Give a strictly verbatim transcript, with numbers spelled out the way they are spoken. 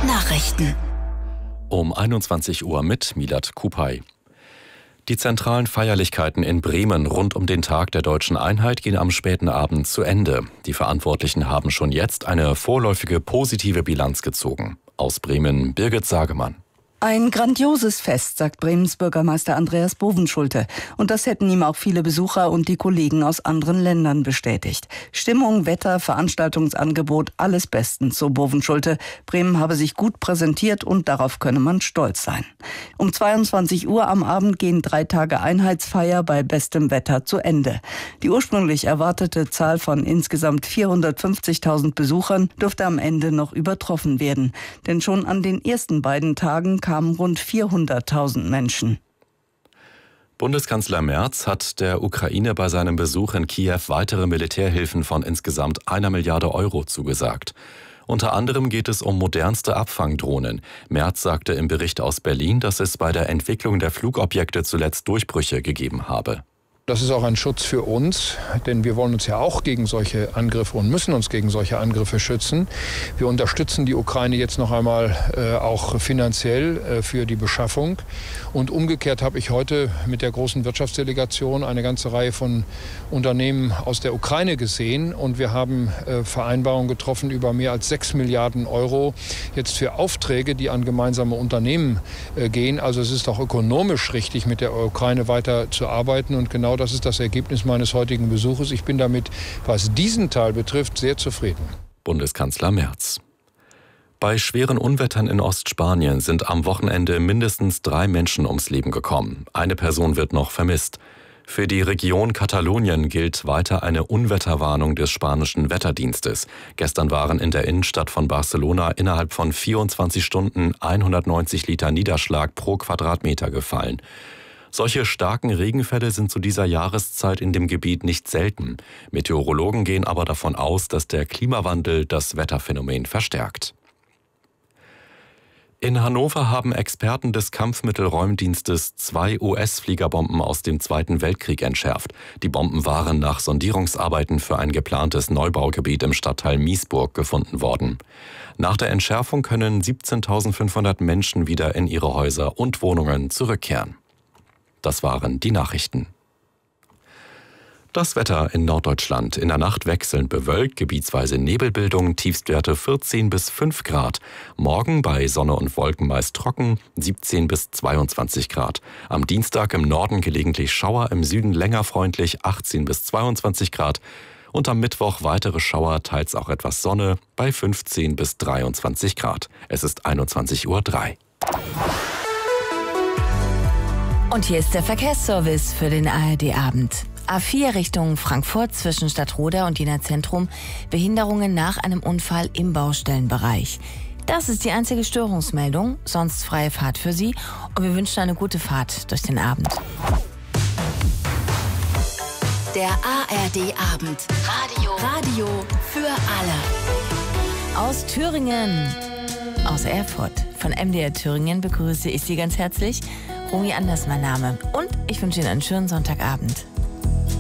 Nachrichten. Um einundzwanzig Uhr mit Milad Kupay. Die zentralen Feierlichkeiten in Bremen rund um den Tag der Deutschen Einheit gehen am späten Abend zu Ende. Die Verantwortlichen haben schon jetzt eine vorläufige positive Bilanz gezogen. Aus Bremen Birgit Sagemann. Ein grandioses Fest, sagt Bremens Bürgermeister Andreas Bovenschulte. Und das hätten ihm auch viele Besucher und die Kollegen aus anderen Ländern bestätigt. Stimmung, Wetter, Veranstaltungsangebot, alles bestens, so Bovenschulte. Bremen habe sich gut präsentiert und darauf könne man stolz sein. Um zweiundzwanzig Uhr am Abend gehen drei Tage Einheitsfeier bei bestem Wetter zu Ende. Die ursprünglich erwartete Zahl von insgesamt vierhundertfünfzigtausend Besuchern dürfte am Ende noch übertroffen werden. Denn schon an den ersten beiden Tagen kamen rund vierhunderttausend Menschen. Bundeskanzler Merz hat der Ukraine bei seinem Besuch in Kiew weitere Militärhilfen von insgesamt einer Milliarde Euro zugesagt. Unter anderem geht es um modernste Abfangdrohnen. Merz sagte im Bericht aus Berlin, dass es bei der Entwicklung der Flugobjekte zuletzt Durchbrüche gegeben habe. Das ist auch ein Schutz für uns, denn wir wollen uns ja auch gegen solche Angriffe und müssen uns gegen solche Angriffe schützen. Wir unterstützen die Ukraine jetzt noch einmal äh, auch finanziell äh, für die Beschaffung. Und umgekehrt habe ich heute mit der großen Wirtschaftsdelegation eine ganze Reihe von Unternehmen aus der Ukraine gesehen. Und wir haben äh, Vereinbarungen getroffen über mehr als sechs Milliarden Euro jetzt für Aufträge, die an gemeinsame Unternehmen äh, gehen. Also es ist auch ökonomisch richtig, mit der Ukraine weiter zu arbeiten. Und genau das ist das Ergebnis meines heutigen Besuches. Ich bin damit, was diesen Teil betrifft, sehr zufrieden. Bundeskanzler Merz. Bei schweren Unwettern in Ostspanien sind am Wochenende mindestens drei Menschen ums Leben gekommen. Eine Person wird noch vermisst. Für die Region Katalonien gilt weiter eine Unwetterwarnung des spanischen Wetterdienstes. Gestern waren in der Innenstadt von Barcelona innerhalb von vierundzwanzig Stunden hundertneunzig Liter Niederschlag pro Quadratmeter gefallen. Solche starken Regenfälle sind zu dieser Jahreszeit in dem Gebiet nicht selten. Meteorologen gehen aber davon aus, dass der Klimawandel das Wetterphänomen verstärkt. In Hannover haben Experten des Kampfmittelräumdienstes zwei U S-Fliegerbomben aus dem Zweiten Weltkrieg entschärft. Die Bomben waren nach Sondierungsarbeiten für ein geplantes Neubaugebiet im Stadtteil Miesburg gefunden worden. Nach der Entschärfung können siebzehntausendfünfhundert Menschen wieder in ihre Häuser und Wohnungen zurückkehren. Das waren die Nachrichten. Das Wetter in Norddeutschland. In der Nacht wechselnd bewölkt, gebietsweise Nebelbildung, Tiefstwerte vierzehn bis fünf Grad. Morgen bei Sonne und Wolken meist trocken, siebzehn bis zweiundzwanzig Grad. Am Dienstag im Norden gelegentlich Schauer, im Süden länger freundlich, achtzehn bis zweiundzwanzig Grad. Und am Mittwoch weitere Schauer, teils auch etwas Sonne, bei fünfzehn bis dreiundzwanzig Grad. Es ist einundzwanzig Uhr drei. Und hier ist der Verkehrsservice für den A R D-Abend. A vier Richtung Frankfurt zwischen Stadtroda und Jena Zentrum. Behinderungen nach einem Unfall im Baustellenbereich. Das ist die einzige Störungsmeldung, sonst freie Fahrt für Sie. Und wir wünschen eine gute Fahrt durch den Abend. Der A R D-Abend. Radio. Radio für alle. Aus Thüringen. Aus Erfurt. Von M D R Thüringen begrüße ich Sie ganz herzlich. Romy Anders mein Name. Und ich wünsche Ihnen einen schönen Sonntagabend.